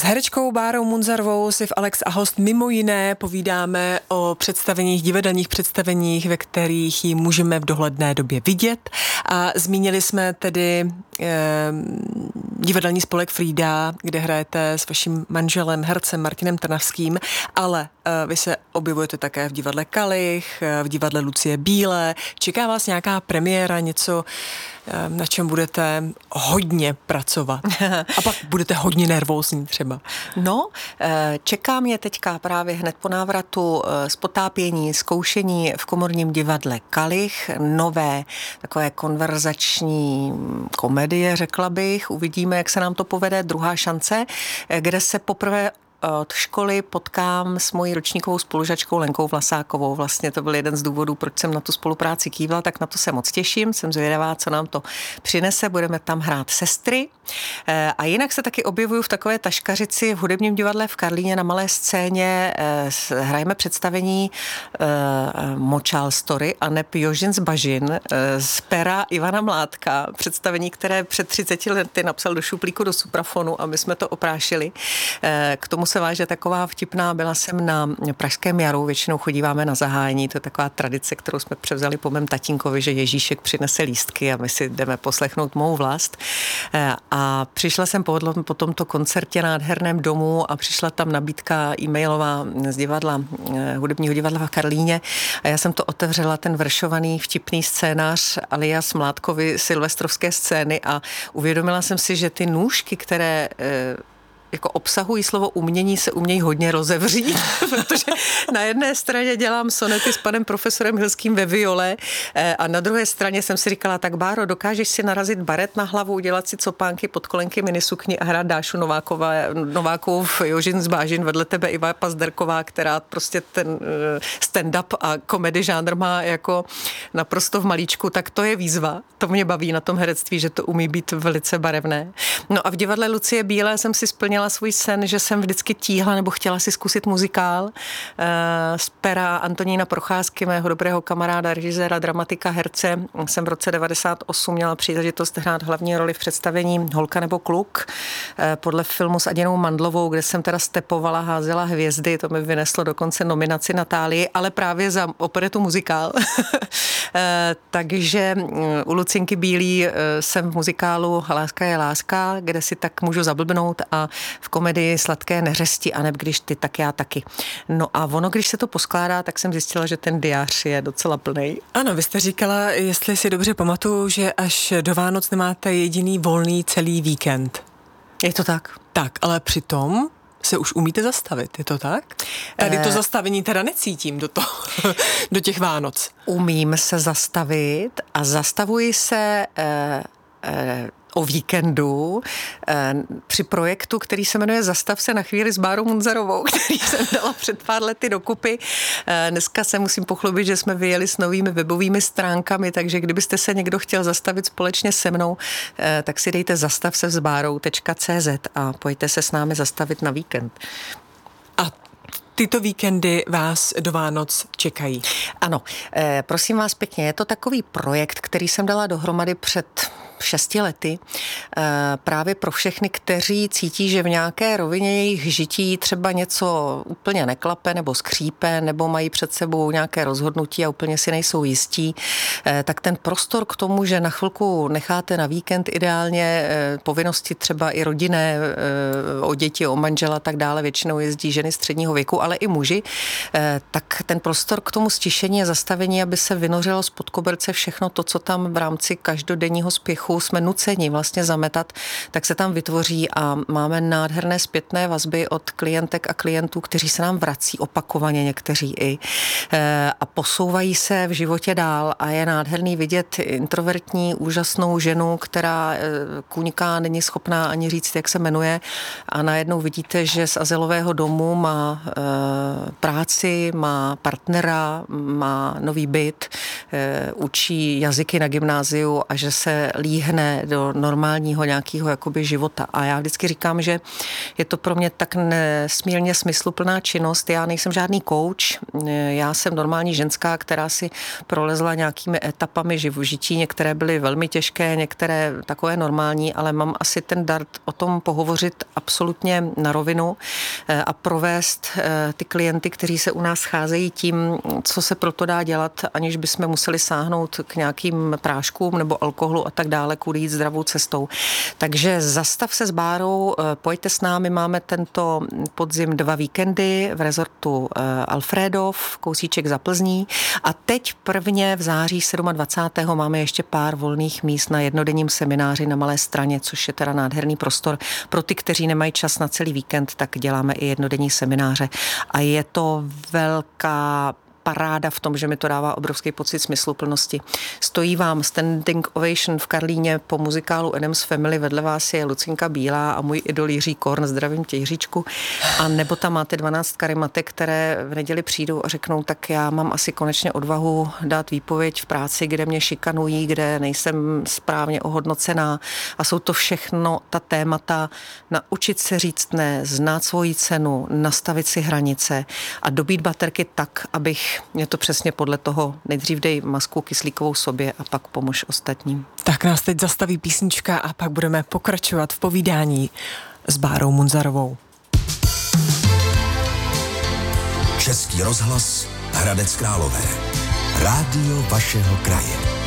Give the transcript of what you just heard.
herečkou Bárou Munzarovou si v Alex a host mimo jiné povídáme o představeních, divadelních představeních, ve kterých ji můžeme v dohledné době vidět. A zmínili jsme tedy divadelní spolek Frýda, kde hrajete s vaším manželem, hercem Martinem Trnavským, ale vy se objevujete také v divadle Kalich, v divadle Lucie Bílé. Čeká vás nějaká premiéra, něco, na čem budete hodně pracovat? A pak budete hodně nervózní třeba. No, čeká mě teďka právě hned po návratu z potápění, zkoušení v komorním divadle Kalich, nové takové konverzační komedie, řekla bych. Uvidíme, jak se nám to povede, druhá šance, kde se poprvé od školy potkám s mojí ročníkovou spolužačkou Lenkou Vlasákovou. Vlastně to byl jeden z důvodů, proč jsem na tu spolupráci kývla, tak na to se moc těším. Jsem zvědavá, co nám to přinese. Budeme tam hrát sestry. A jinak se taky objevuju v takové taškařici v hudebním divadle v Karlíně na malé scéně. Hrajeme představení Močál story a neb Jožin z Bažin z pera Ivana Mládka. Představení, které před 30 lety napsal do šuplíku do suprafonu a my jsme to oprášili. K tomu se váže taková vtipná, byla jsem na Pražském jaru, většinou chodíváme na zahájení, to je taková tradice, kterou jsme převzali po mém tatínkovi, že Ježíšek přinese lístky a my si jdeme poslechnout mou vlast. A přišla jsem po tomto koncertě nádherném domu a přišla tam nabídka e-mailová z divadla, hudebního divadla v Karlíně a já jsem to otevřela, ten veršovaný vtipný scénář alias Mládkovy silvestrovské scény a uvědomila jsem si, že ty nůžky, které jako obsahují slovo umění, se umějí hodně rozevřít, protože na jedné straně dělám sonety s panem profesorem Hilským ve viole a na druhé straně jsem si říkala, tak Báro, dokážeš si narazit baret na hlavu, udělat si copánky, podkolenky, minisukni a hrát Dášu Novákovou v Jožin z Bážin, vedle tebe Iva Pazderková, která prostě ten stand-up a komedy žánr má jako naprosto v malíčku, tak to je výzva. To mě baví na tom herectví, že to umí být velice barevné. No a v divadle Lucie Bílé jsem si splnila svůj sen, že jsem vždycky tíhla nebo chtěla si zkusit muzikál z pera Antonína Procházky, mého dobrého kamaráda, režiséra, dramatika, herce. Jsem v roce 98 měla příležitost hrát hlavní roli v představení Holka nebo kluk podle filmu s Aděnou Mandlovou, kde jsem teda stepovala, házela hvězdy, to mi vyneslo dokonce nominaci Natálii, ale právě za operetu muzikál. Takže u Lucinky Bílý jsem v muzikálu Láska je láska, kde si tak můžu zablbnout a v komedii Sladké neřesti a neb když ty, tak já taky. No a ono, když se to poskládá, tak jsem zjistila, že ten diář je docela plnej. Ano, vy jste říkala, jestli si dobře pamatuju, že až do Vánoc nemáte jediný volný celý víkend. Je to tak? Tak, ale přitom se už umíte zastavit, je to tak? Tady to zastavení teda necítím do těch Vánoc. Umím se zastavit a zastavuji se o víkendu při projektu, který se jmenuje Zastav se na chvíli s Bárou Munzarovou, který jsem dala před pár lety dokupy. Dneska se musím pochlubit, že jsme vyjeli s novými webovými stránkami, takže kdybyste se někdo chtěl zastavit společně se mnou, tak si dejte zastavsevsbárou.cz a pojďte se s námi zastavit na víkend. A tyto víkendy vás do Vánoc čekají. Ano, prosím vás pěkně, je to takový projekt, který jsem dala dohromady před 6 lety právě pro všechny, kteří cítí, že v nějaké rovině jejich žití třeba něco úplně neklape nebo skřípe, nebo mají před sebou nějaké rozhodnutí a úplně si nejsou jistí, tak ten prostor k tomu, že na chvilku necháte na víkend ideálně povinnosti třeba i rodinné, o děti, o manžela a tak dále, většinou jezdí ženy středního věku, ale i muži, tak ten prostor k tomu stišení a zastavení, aby se vynořilo spod koberce všechno to, co tam v rámci každodenního spěchu jsme nuceni vlastně zametat, tak se tam vytvoří a máme nádherné zpětné vazby od klientek a klientů, kteří se nám vrací opakovaně, někteří i a posouvají se v životě dál a je nádherný vidět introvertní, úžasnou ženu, která kuňká, není schopná ani říct, jak se jmenuje a najednou vidíte, že z azylového domu má práci, má partnera, má nový byt, učí jazyky na gymnáziu a že se líbí vlíhne do normálního nějakého jakoby života. A já vždycky říkám, že je to pro mě tak nesmírně smysluplná činnost. Já nejsem žádný coach, já jsem normální ženská, která si prolezla nějakými etapami živožití. Některé byly velmi těžké, některé takové normální, ale mám asi ten dar o tom pohovořit absolutně na rovinu a provést ty klienty, kteří se u nás scházejí tím, co se proto dá dělat, aniž bychom museli sáhnout k nějakým práškům nebo alkoholu a tak dále, kudy jít zdravou cestou. Takže zastav se s Bárou, pojďte s námi, máme tento podzim 2 víkendy v rezortu Alfrédov, kousíček za Plzní a teď prvně v září 27. máme ještě pár volných míst na jednodenním semináři na Malé Straně, což je teda nádherný prostor. Pro ty, kteří nemají čas na celý víkend, tak děláme i jednodenní semináře a je to velká paráda v tom, že mi to dává obrovský pocit smysluplnosti. Stojí vám standing ovation v Karlíně po muzikálu Addams Family, vedle vás je Lucinka Bílá a můj idol Jiří Korn, zdravím tě Jiříčku, a nebo tam máte 12 karimatek, které v neděli přijdou a řeknou, tak já mám asi konečně odvahu dát výpověď v práci, kde mě šikanují, kde nejsem správně ohodnocená a jsou to všechno ta témata naučit se říct ne, znát svoji cenu, nastavit si hranice a dobít baterky tak, abych je to přesně podle toho, nejdřív dej masku kyslíkovou sobě a pak pomož ostatním. Tak nás teď zastaví písnička a pak budeme pokračovat v povídání s Bárou Munzarovou. Český rozhlas Hradec Králové. Rádio vašeho kraje.